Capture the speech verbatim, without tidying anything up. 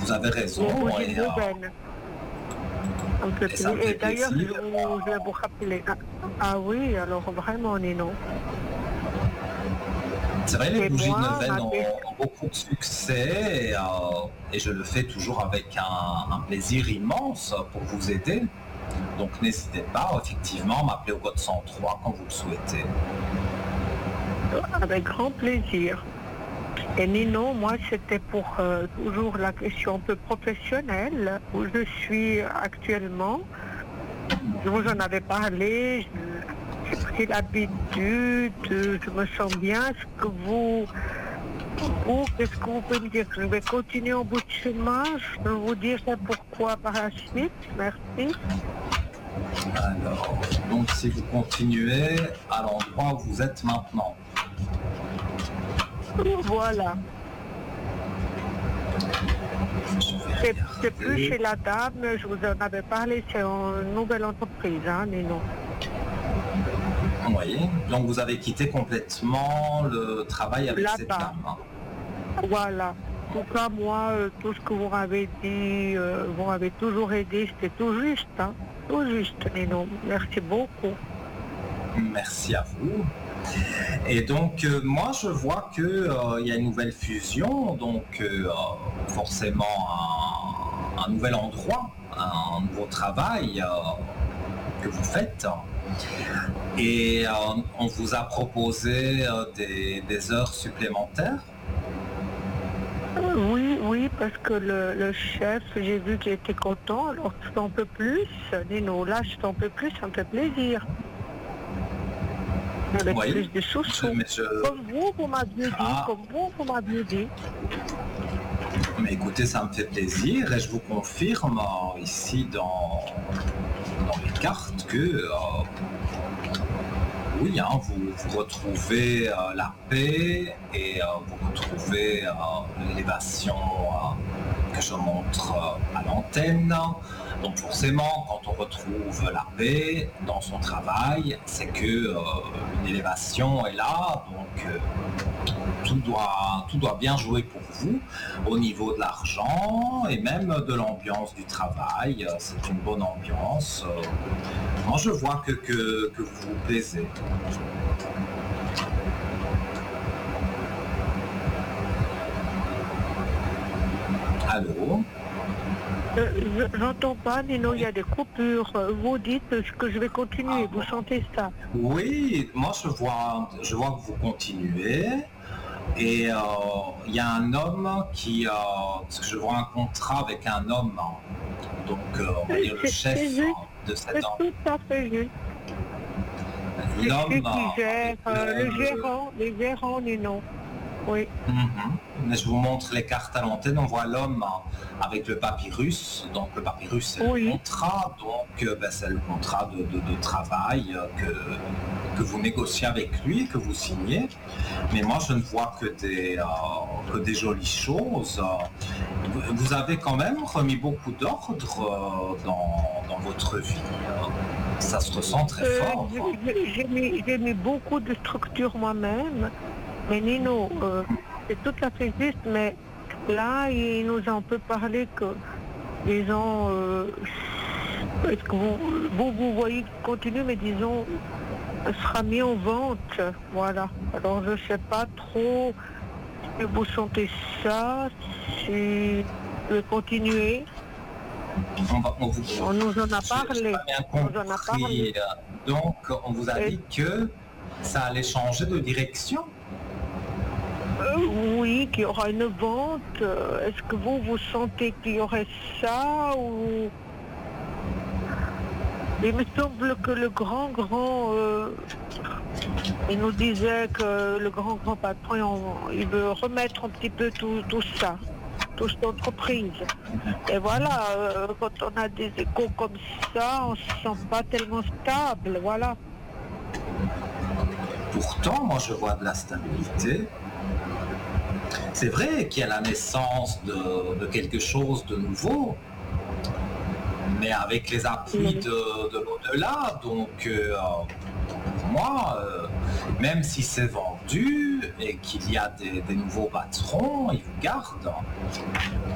vous avez raison. Vous, vous Et, dites euh, Ruben. Ça me fait et ça me plaisir. fait Et d'ailleurs, je, plaisir. vous- je vais vous rappeler. Ah, ah oui, alors vraiment, Nino. C'est vrai, les Et bougies de moi, neuvaine ma ont, question. ont beaucoup de succès et, euh, et je le fais toujours avec un, un plaisir immense pour vous aider. Donc n'hésitez pas, effectivement, à m'appeler au code cent trois quand vous le souhaitez. Avec grand plaisir. Et Nino, moi, c'était pour euh, toujours la question un peu professionnelle, où je suis actuellement. Je vous en avais parlé, je- j'ai pris l'habitude, euh, je me sens bien. Est-ce que vous, vous, qu'est-ce que vous pouvez me dire? Je vais continuer en bout de chemin, je vous dirai pourquoi par la suite. Merci. Alors, donc si vous continuez à l'endroit où vous êtes maintenant. Voilà. Je vais C'est regarder. c'est plus chez la dame, je vous en avais parlé, c'est une nouvelle entreprise, hein, Nino. Oui, donc vous avez quitté complètement le travail avec cette Là-bas. dame. hein. Voilà. En tout cas, moi, euh, tout ce que vous m'avez dit, euh, vous m'avez toujours aidé, c'était tout juste, hein. Tout juste, Nino. Merci beaucoup. Merci à vous. Et donc, euh, moi, je vois qu'il euh, y a une nouvelle fusion, donc euh, forcément un, un nouvel endroit, un nouveau travail euh, que vous faites. Et euh, on vous a proposé euh, des, des heures supplémentaires. Euh, Oui, oui, parce que le, le chef, j'ai vu qu'il était content, alors je t'en peux plus, Nino. Là, je t'en peux plus, ça me fait plaisir. Avec Oui, plus de chouchous. mais je... Comme vous, vous m'aviez dit, Ah. comme vous, vous m'aviez dit. Mais écoutez, ça me fait plaisir et je vous confirme euh, ici dans, dans les cartes que euh, oui, hein, vous, vous retrouvez euh, la paix et euh, vous retrouvez euh, l'élévation euh, que je montre euh, à l'antenne. Donc forcément, quand on retrouve la paix dans son travail, c'est que euh, une élévation est là, donc euh, tout doit, tout doit bien jouer pour vous au niveau de l'argent et même de l'ambiance du travail. C'est une bonne ambiance. Moi, je vois que, que, que vous vous plaisez. Allô? Euh, je- J'entends pas, Nino, il y a des coupures. Euh, Vous dites que je vais continuer, Ah vous bon? sentez ça? Oui, moi je vois, je vois que vous continuez. Et euh, il y a un homme qui, euh, parce que je vois un contrat avec un homme, donc euh, on va dire le C'est c'est chef juste, de cet c'est homme. tout à fait juste. C'est celui L'homme qui gère, avec euh, le le- gérant, le gérant, Nino. Oui. Mhm. Mais je vous montre les cartes à l'antenne, on voit l'homme avec le papyrus, donc le papyrus c'est Oui. le contrat, donc euh, ben, c'est le contrat de, de- de travail euh, que, que vous négociez avec lui, que vous signez. Mais moi je ne vois que des, euh, que des jolies choses. Vous, vous avez quand même remis beaucoup d'ordre euh, dans, dans votre vie. euh. Ça se ressent très Euh, fort. j'ai- J'ai mis, j'ai mis beaucoup de structures moi-même, mais Nino, euh, c'est tout à fait juste, mais là, il nous a un peu parlé que, disons, euh, est-ce que vous, vous, vous voyez qu'il continue, mais disons, ce sera mis en vente, voilà. Alors, je sais pas trop si vous sentez ça, si vous voulez continuer. On, va- on vous- On nous en a J'ai- parlé. j'ai pas bien On nous en a compris. parlé. Donc, on vous a Et- dit que ça allait changer de direction. Euh, oui, qu'il y aura une vente. Euh, Est-ce que vous, vous sentez qu'il y aurait ça ou... Il me semble que le grand, grand... euh, il nous disait que le grand, grand patron, on- il veut remettre un petit peu tout, tout ça, toute cette entreprise. Et voilà, euh, quand on a des échos comme ça, on ne se sent pas tellement stable, voilà. Pourtant, moi, je vois de la stabilité. C'est vrai qu'il y a la naissance de, de quelque chose de nouveau, mais avec les appuis de, de l'au-delà. Donc, euh, pour moi, euh, même si c'est vendu et qu'il y a des, des nouveaux patrons, ils vous gardent.